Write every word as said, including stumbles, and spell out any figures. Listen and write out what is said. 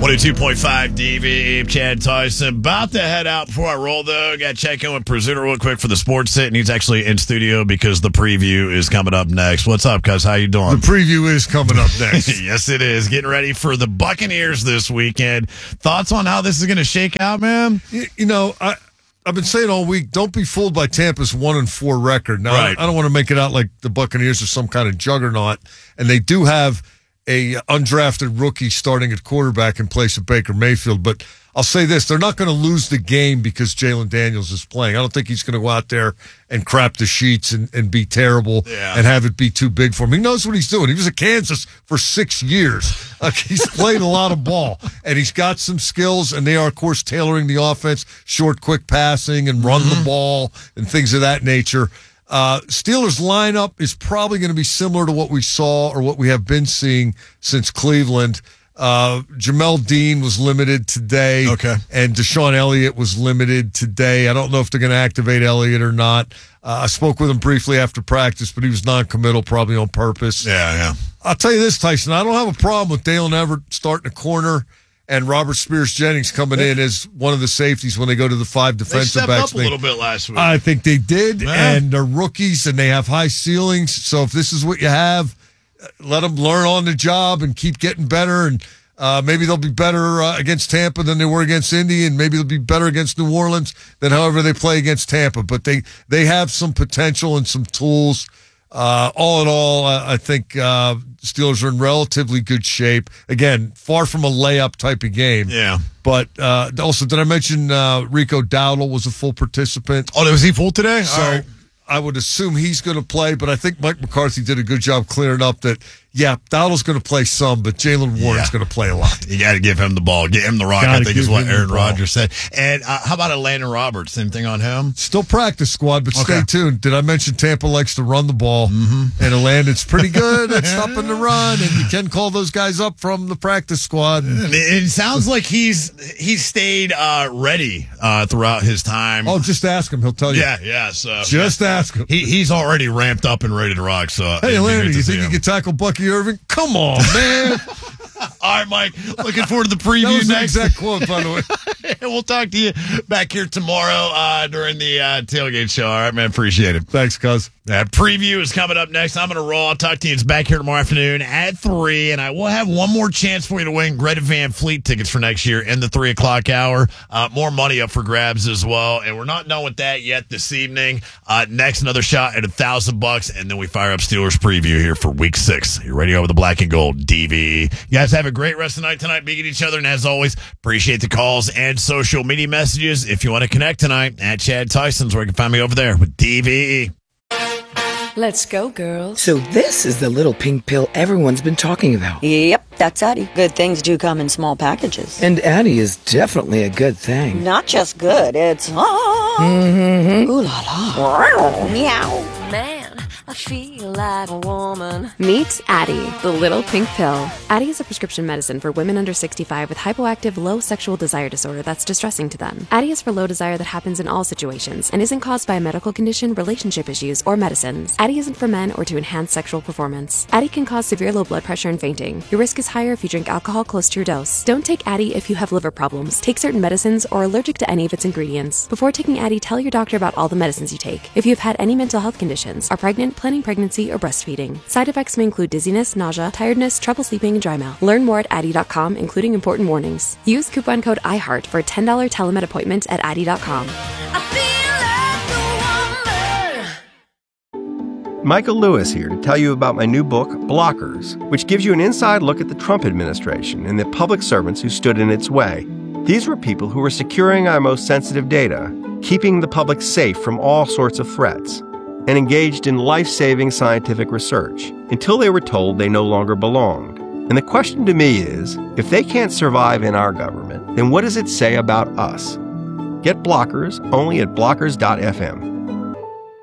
one oh two point five D V, Chad Tyson. About to head out. Before I roll, though, got to check in with Pursuit real quick for the sports sit, and he's actually in studio because the preview is coming up next. What's up, cuz? How you doing? The preview is coming up next. Yes, it is. Getting ready for the Buccaneers this weekend. Thoughts on how this is going to shake out, man? You, you know, I, I've been saying all week, don't be fooled by Tampa's one and four record. Now, right. I, I don't want to make it out like the Buccaneers are some kind of juggernaut, and they do have a undrafted rookie starting at quarterback in place of Baker Mayfield. But I'll say this, they're not going to lose the game because Jalen Daniels is playing. I don't think he's going to go out there and crap the sheets and, and be terrible yeah. and have it be too big for him. He knows what he's doing. He was at Kansas for six years. Uh, he's played a lot of ball, and he's got some skills, and they are, of course, tailoring the offense, short, quick passing and run mm-hmm. the ball and things of that nature. Uh, Steelers lineup is probably going to be similar to what we saw or what we have been seeing since Cleveland. Uh, Jamel Dean was limited today. Okay. And Deshaun Elliott was limited today. I don't know if they're going to activate Elliott or not. Uh, I spoke with him briefly after practice, but he was non-committal, probably on purpose. Yeah, yeah. I'll tell you this, Tyson, I don't have a problem with Dalen Everett starting a corner and Robert Spears-Jennings coming in as one of the safeties when they go to the five defensive they stepped backs. up a little bit last week. I think they did, Man. and they're rookies, and they have high ceilings. So if this is what you have, let them learn on the job and keep getting better, and uh, maybe they'll be better uh, against Tampa than they were against Indy, and maybe they'll be better against New Orleans than however they play against Tampa. But they, they have some potential and some tools. Uh, all in all, I, I think uh, Steelers are in relatively good shape. Again, far from a layup type of game. Yeah. But uh, also, did I mention uh, Rico Dowdle was a full participant? Oh, was he full today? So All right. I would assume he's going to play, but I think Mike McCarthy did a good job clearing up that, yeah, Dowdle's going to play some, but Jalen Warren's Yeah. going to play a lot. You got to give him the ball. Get him the rock, Gotta I think is give what him the Aaron ball. Rodgers said. And uh, how about a Landon Roberts? Same thing on him? Still practice squad, but Okay. stay tuned. Did I mention Tampa likes to run the ball? Mm-hmm. And Landon's pretty good at stopping the run, and you can call those guys up from the practice squad. It sounds like he's he's stayed uh, ready uh, throughout his time. Oh, just ask him. He'll tell you. yeah, yeah. So Just ask him. he he's already ramped up and ready to rock. So Hey, it'd be Landon, good to you see think you him. can tackle Bucky Irving? Come on, man. All right, Mike. Looking forward to the That preview was the next. exact quote, by the way. We'll talk to you back here tomorrow uh, during the uh, tailgate show. All right, man. Appreciate it. Thanks, cuz. That preview is coming up next. I'm going to roll. I'll talk to you. It's back here tomorrow afternoon at three, and I will have one more chance for you to win Greta Van Fleet tickets for next year in the three o'clock hour. Uh, more money up for grabs as well, and we're not done with that yet this evening. Uh, next, another shot at a thousand bucks, and then we fire up Steelers preview here for week six. You're ready over the black and gold D V E. You guys have a great rest of the night tonight, beating each other, and as always, appreciate the calls and social media messages. If you want to connect tonight, at Chad Tyson's, where you can find me over there with D V E. Let's go, girls. So this is the little pink pill everyone's been talking about. Yep, that's Addie. Good things do come in small packages. And Addie is definitely a good thing. Not just good, it's ah. Mm-hmm. Ooh la la. Meow. Man, I feel like a woman. Meet Addie, the little pink pill. Addie is a prescription medicine for women under sixty-five with hypoactive low sexual desire disorder that's distressing to them. Addie is for low desire that happens in all situations and isn't caused by a medical condition, relationship issues, or medicines. Addie isn't for men or to enhance sexual performance. Addie can cause severe low blood pressure and fainting. Your risk is higher if you drink alcohol close to your dose. Don't take Addie if you have liver problems, take certain medicines, or are allergic to any of its ingredients. Before taking Addie, tell your doctor about all the medicines you take. If you have had any mental health conditions, are pregnant, planning pregnancy, or breastfeeding. Side effects may include dizziness, nausea, tiredness, trouble sleeping, and dry mouth. Learn more at Addie dot com, including important warnings. Use coupon code iHeart for a ten dollars telemed appointment at Addie dot com. Michael Lewis here to tell you about my new book, Blockers, which gives you an inside look at the Trump administration and the public servants who stood in its way. These were people who were securing our most sensitive data, keeping the public safe from all sorts of threats, and engaged in life-saving scientific research until they were told they no longer belonged. And the question to me is, if they can't survive in our government, then what does it say about us? Get Blockers only at blockers dot f m.